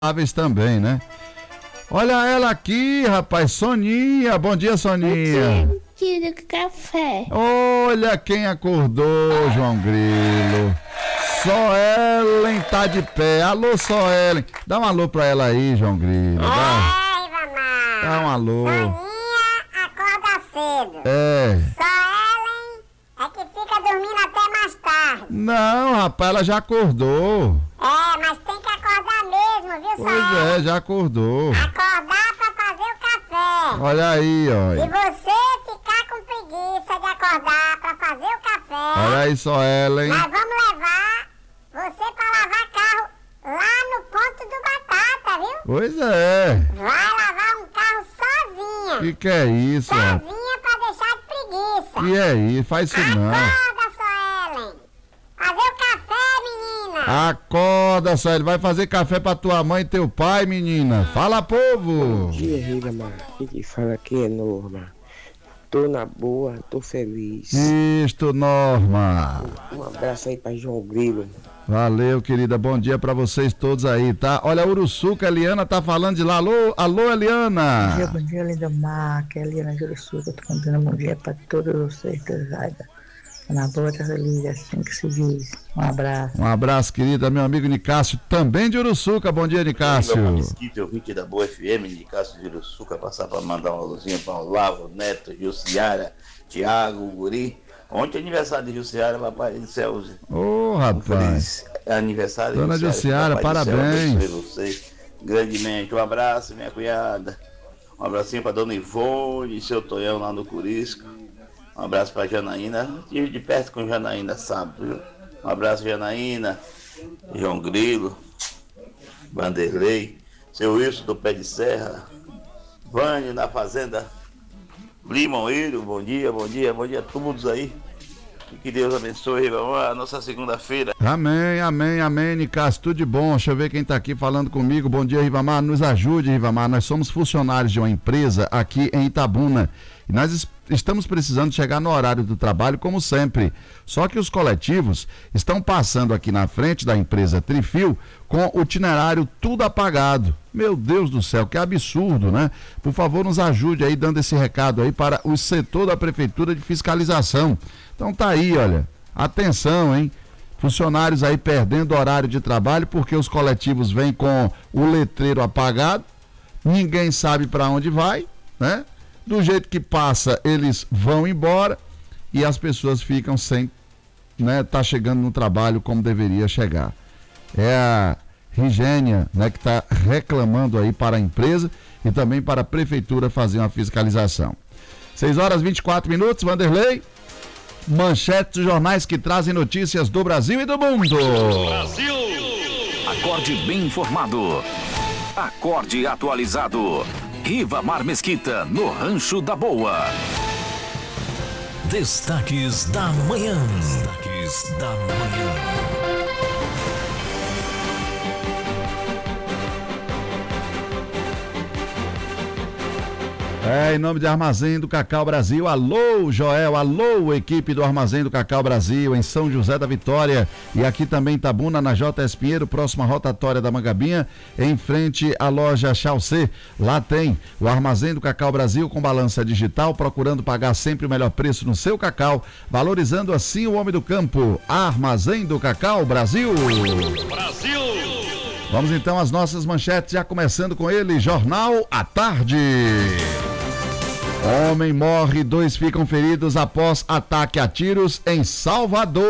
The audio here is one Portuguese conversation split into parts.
também, né? Olha ela aqui, rapaz, Soninha. Bom dia, Soninha. Tira café. Olha quem acordou, João Grilo. Só Ellen tá de pé. Alô, Só Ellen. Dá um alô pra ela aí, João Grilo. Ei, mamãe. Dá um alô. Soninha acorda cedo. É. Só Ellen é que fica dormindo até mais tarde. Não, rapaz, ela já acordou. É, mas tem que acordar mesmo, viu, Pois Só Ellen? é, já acordou. Acordar pra fazer o café. Olha aí, Se ó. você ficar com preguiça de acordar pra fazer o café, Olha aí, Só Ellen. nós vamos levar você pra lavar carro lá no ponto do Batata, viu? Pois é. Vai lavar um carro sozinha. Que é isso, rapaz? Sozinha pra deixar de preguiça. Que é isso? Faz isso não. Acorda, Só Ellen. Fazer o café, menina. Acorda, só ele vai fazer café pra tua mãe e teu pai, menina. Fala, povo. Bom dia, Ribamar. Quem fala aqui é Norma. Tô na boa, tô feliz. Isto, Norma. Um abraço aí pra João Grilo. Valeu, querida. Bom dia pra vocês todos aí, tá? Olha, Uruçuca, a Eliana tá falando de lá. Alô, alô, Eliana. Bom dia, Lindomar. Aqui é a Eliana Juruçuca. Tô cantando bom dia pra todos vocês, Zaida. Na boa, tá feliz, assim que se diz. Um abraço. Um abraço, querida. Meu amigo Nicásio, também de Uruçuca. Bom dia, Nicásio. Eu vim da Boa FM, Nicásio de Uruçuca, passar para mandar uma luzinha para o Olavo, Neto, Gilciara, Tiago, Guri. Ontem é aniversário de Gilciara, papai do céu. Ô, rapaz. É aniversário Dona de Gilciara, parabéns. Abençoe vocês grandemente. Um abraço, minha cunhada. Um abracinho para Dona Ivone e seu Tonhão lá no Curisco. Um abraço para Janaína. Estive de perto com Janaína sábado, viu? Um abraço, Janaína, João Grilo, Vanderlei, seu Wilson do Pé de Serra, Vânio na Fazenda Limoeiro. Bom dia, bom dia, bom dia a todos aí. E que Deus abençoe a nossa segunda-feira. Amém, amém, amém, Nicásio, tudo de bom. Deixa eu ver quem tá aqui falando comigo. Bom dia, Ribamar, nos ajude, Ribamar. Nós somos funcionários de uma empresa aqui em Itabuna e nós estamos precisando chegar no horário do trabalho como sempre. Só que os coletivos estão passando aqui na frente da empresa Trifil com o itinerário tudo apagado. Meu Deus do céu, que absurdo, né? Por favor, nos ajude aí dando esse recado aí para o setor da Prefeitura de Fiscalização. Então tá aí, olha, atenção, hein? Funcionários aí perdendo horário de trabalho porque os coletivos vêm com o letreiro apagado, ninguém sabe para onde vai, né? Do jeito que passa, eles vão embora e as pessoas ficam sem, né, tá chegando no trabalho como deveria chegar. É a Rigênia, né, que está reclamando aí para a empresa e também para a prefeitura fazer uma fiscalização. 6h24, Vanderlei. Manchetes dos jornais que trazem notícias do Brasil e do mundo. Brasil! Acorde bem informado. Acorde atualizado. Ribamar Mesquita, no Rancho da Boa. Destaques da manhã. Destaques da manhã. Em nome de Armazém do Cacau Brasil, alô Joel, alô equipe do Armazém do Cacau Brasil, em São José da Vitória e aqui também em Itabuna, na JS Pinheiro, próxima rotatória da Mangabinha, em frente à loja Chaucê. Lá tem o Armazém do Cacau Brasil com balança digital, procurando pagar sempre o melhor preço no seu cacau, valorizando assim o homem do campo. Armazém do Cacau Brasil. Brasil! Vamos então às nossas manchetes, já começando com ele, Jornal à Tarde. Homem morre, 2 ficam feridos após ataque a tiros em Salvador.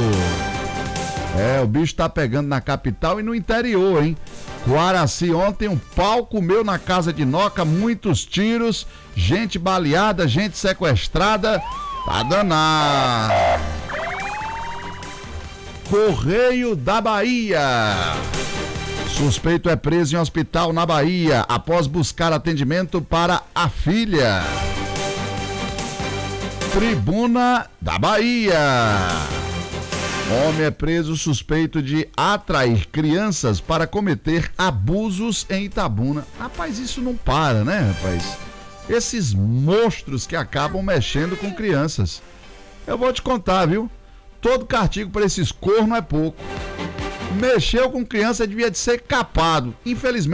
O bicho tá pegando na capital e no interior, hein? Coaraci, ontem um pau comeu na casa de Noca, muitos tiros, gente baleada, gente sequestrada, tá danado. Correio da Bahia. Suspeito é preso em hospital na Bahia após buscar atendimento para a filha. Tribuna da Bahia. Homem é preso suspeito de atrair crianças para cometer abusos em Itabuna. Rapaz, isso não para, né, rapaz? Esses monstros que acabam mexendo com crianças. Eu vou te contar, viu? Todo castigo para esses cornos é pouco. Mexeu com criança devia de ser capado. Infelizmente.